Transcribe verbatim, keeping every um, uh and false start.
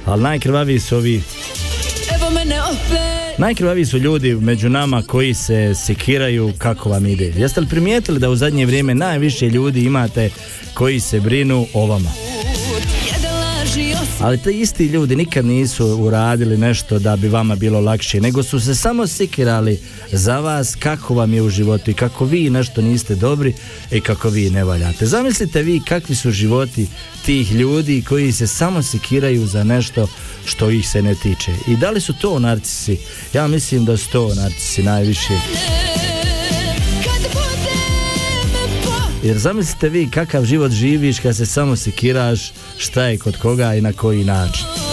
ali najkrvaviji su ovi Najkrvaviji su ljudi među nama koji se sekiraju kako vam ide. Jeste li primijetili da u zadnje vrijeme najviše ljudi imate koji se brinu o vama? Ali te isti ljudi nikad nisu uradili nešto da bi vama bilo lakše, nego su se samo sekirali za vas kako vam je u životu i kako vi nešto niste dobri i kako vi ne valjate. Zamislite vi kakvi su životi tih ljudi koji se samo sekiraju za nešto što ih se ne tiče. I da li su to narcisi? Ja mislim da su to narcisi najviše. Jer zamislite vi kakav život živiš kad se samo sekiraš šta je kod koga i na koji način.